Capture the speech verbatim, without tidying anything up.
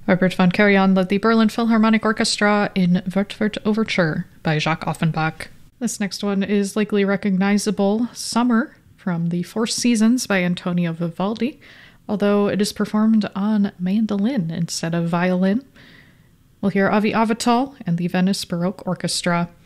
Robert von Karajan led the Berlin Philharmonic Orchestra in Wertwert Overture by Jacques Offenbach. This next one is likely recognizable, Summer, from The Four Seasons by Antonio Vivaldi, although it is performed on mandolin instead of violin. We'll hear Avi Avital and the Venice Baroque Orchestra.